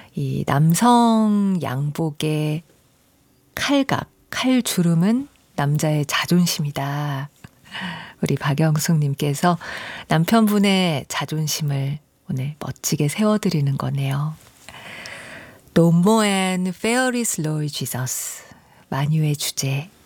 이 남성 양복의 칼각, 칼주름은 남자의 자존심이다. 우리 박영숙님께서 남편분의 자존심을 오늘 멋지게 세워드리는 거네요. 노모 앤 페어리 슬로우 지저스 만유의 주제